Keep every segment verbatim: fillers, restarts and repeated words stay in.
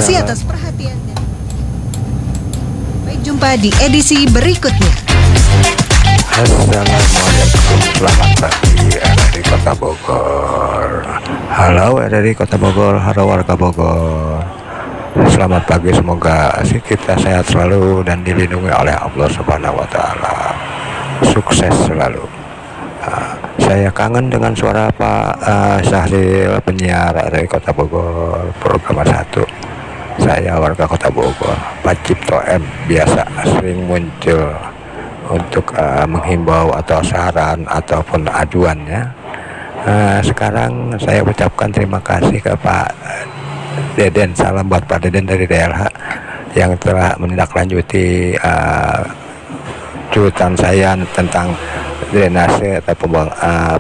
kasih atas perhatian. Baik, jumpa di edisi berikutnya. Assalamualaikum, selamat pagi dari Kota Bogor. Halo dari Kota Bogor, halo warga Bogor. Selamat pagi, semoga kita sehat selalu dan dilindungi oleh Allah Subhanahu wa Ta'ala. Sukses selalu. Uh, saya kangen dengan suara Pak uh, Syahril, penyiar dari Kota Bogor, program satu. Saya warga Kota Bogor, Pak Cipto M, biasa sering muncul untuk uh, menghimbau atau saran ataupun aduannya. Uh, sekarang saya ucapkan terima kasih ke Pak Deden, salam buat Pak Deden dari D L H yang telah menindaklanjuti uh, cuitan saya tentang drainase atau pembuang uh,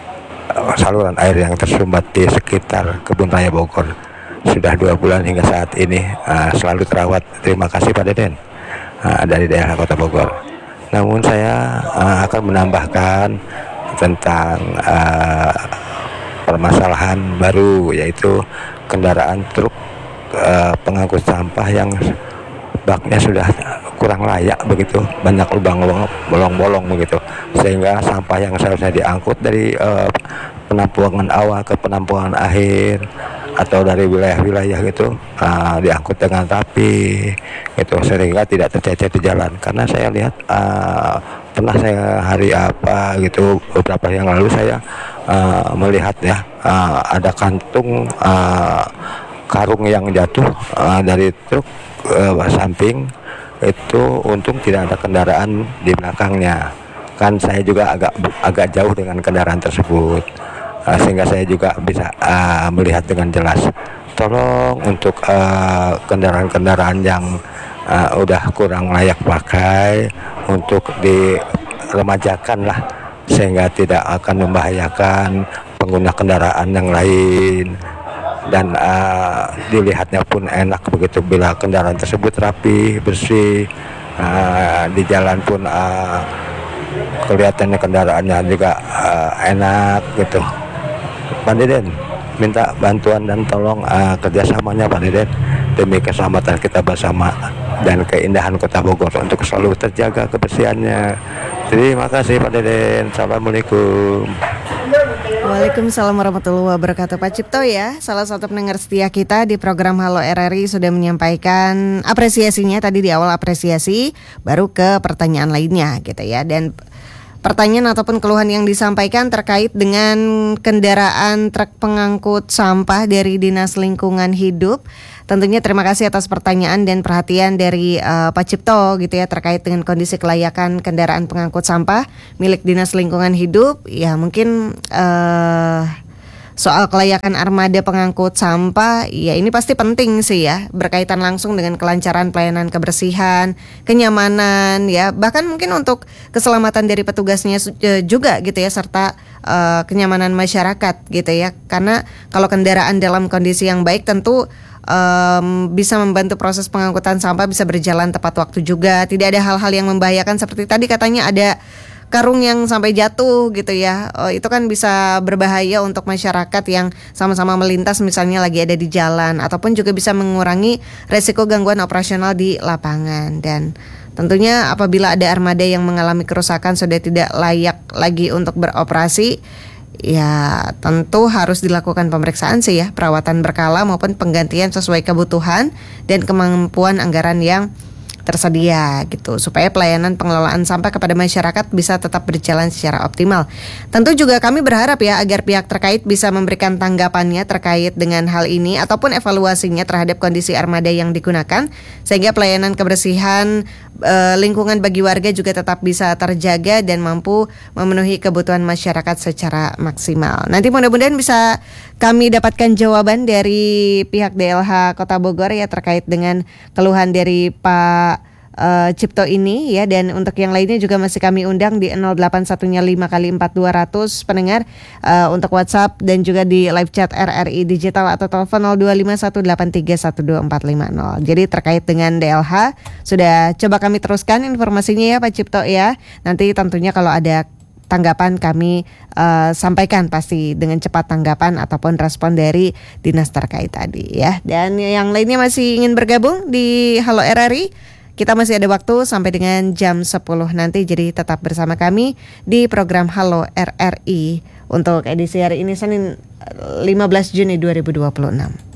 saluran air yang tersumbat di sekitar Kebun Raya Bogor. Sudah dua bulan hingga saat ini uh, selalu terawat. Terima kasih Pak Deden uh, dari D L H Kota Bogor. Namun saya uh, akan menambahkan tentang uh, permasalahan baru, yaitu kendaraan truk uh, pengangkut sampah yang baknya sudah kurang layak begitu, banyak lubang-lubang, bolong-bolong begitu, sehingga sampah yang seharusnya diangkut dari uh, penampungan awal ke penampungan akhir atau dari wilayah-wilayah gitu uh, diangkut dengan rapi gitu, sehingga tidak tercecer di jalan. Karena saya lihat uh, pernah saya hari apa gitu beberapa yang lalu saya uh, melihat ya uh, ada kantung uh, karung yang jatuh uh, dari truk uh, samping itu. Untung tidak ada kendaraan di belakangnya, kan saya juga agak agak jauh dengan kendaraan tersebut, uh, sehingga saya juga bisa uh, melihat dengan jelas. Tolong untuk uh, kendaraan-kendaraan yang uh, udah kurang layak pakai untuk diremajakan lah, sehingga tidak akan membahayakan pengguna kendaraan yang lain. Dan uh, dilihatnya pun enak begitu bila kendaraan tersebut rapi, bersih, uh, di jalan pun uh, kelihatannya kendaraannya juga uh, enak gitu. Pak Deden minta bantuan dan tolong uh, kerjasamanya Pak Deden demi keselamatan kita bersama dan keindahan Kota Bogor untuk selalu terjaga kebersihannya. Terima kasih Pak Deden. Assalamualaikum. Waalaikumsalam warahmatullahi wabarakatuh. Pak Cipto ya, salah satu pendengar setia kita di program Halo R R I sudah menyampaikan apresiasinya tadi di awal, apresiasi, baru ke pertanyaan lainnya gitu ya. Dan pertanyaan ataupun keluhan yang disampaikan terkait dengan kendaraan truk pengangkut sampah dari Dinas Lingkungan Hidup. Tentunya terima kasih atas pertanyaan dan perhatian dari uh, Pak Cipto gitu ya, terkait dengan kondisi kelayakan kendaraan pengangkut sampah milik Dinas Lingkungan Hidup. Ya mungkin uh, soal kelayakan armada pengangkut sampah, ya ini pasti penting sih ya, berkaitan langsung dengan kelancaran pelayanan kebersihan, kenyamanan ya, bahkan mungkin untuk keselamatan dari petugasnya juga gitu ya, serta uh, kenyamanan masyarakat gitu ya. Karena kalau kendaraan dalam kondisi yang baik tentu Um, bisa membantu proses pengangkutan sampah bisa berjalan tepat waktu juga. Tidak ada hal-hal yang membahayakan seperti tadi katanya ada karung yang sampai jatuh gitu ya. Oh, itu kan bisa berbahaya untuk masyarakat yang sama-sama melintas misalnya lagi ada di jalan, ataupun juga bisa mengurangi resiko gangguan operasional di lapangan. Dan tentunya apabila ada armada yang mengalami kerusakan sudah tidak layak lagi untuk beroperasi, ya tentu harus dilakukan pemeriksaan sih ya, perawatan berkala maupun penggantian sesuai kebutuhan dan kemampuan anggaran yang tersedia gitu, supaya pelayanan pengelolaan sampah kepada masyarakat bisa tetap berjalan secara optimal. Tentu juga kami berharap ya agar pihak terkait bisa memberikan tanggapannya terkait dengan hal ini ataupun evaluasinya terhadap kondisi armada yang digunakan, sehingga pelayanan kebersihan e, lingkungan bagi warga juga tetap bisa terjaga dan mampu memenuhi kebutuhan masyarakat secara maksimal. Nanti mudah-mudahan bisa kami dapatkan jawaban dari pihak D L H Kota Bogor ya terkait dengan keluhan dari Pak uh, Cipto ini ya. Dan untuk yang lainnya juga masih kami undang di nol delapan satu lima kali empat dua ratus pendengar uh, untuk WhatsApp dan juga di live chat R R I Digital atau telepon nol dua lima satu delapan tiga satu dua empat lima nol. Jadi terkait dengan D L H sudah coba kami teruskan informasinya ya Pak Cipto ya. Nanti tentunya kalau ada tanggapan kami uh, sampaikan pasti dengan cepat tanggapan ataupun respon dari dinas terkait tadi ya. Dan yang lainnya masih ingin bergabung di Halo R R I, kita masih ada waktu sampai dengan jam sepuluh nanti, jadi tetap bersama kami di program Halo R R I untuk edisi hari ini Senin lima belas Juni dua ribu dua puluh enam.